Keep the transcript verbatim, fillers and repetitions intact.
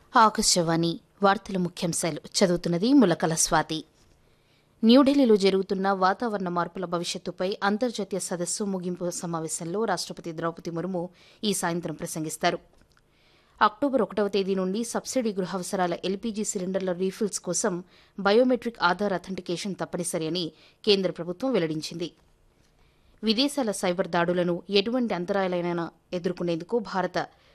ఆకాశవాణి వార్తల ముఖ్యాంశాలు చదువుతున్నది ములకల స్వాతి. న్యూఢిల్లీలో జరుగుతున్న వాతావరణ మార్పుల భవిష్యత్తుపై అంతర్జాతీయ సదస్సు ముగింపు సమావేశంలో రాష్టపతి ద్రౌపది ముర్ము ఈ సాయంత్రం ప్రసంగిస్తారు. అక్టోబర్ ఒకటవ తేదీ నుండి సబ్సిడీ గృహావసరాల ఎల్పీజీ సిలిండర్ల రీఫిల్స్ కోసం బయోమెట్రిక్ ఆధార్ అథెంటికేషన్ తప్పనిసరి అని కేంద్ర ప్రభుత్వం వెల్లడించింది. విదేశాల సైబర్ దాడులను ఎటువంటి అంతరాయాలైనా ఎదుర్కొనేందుకు భారత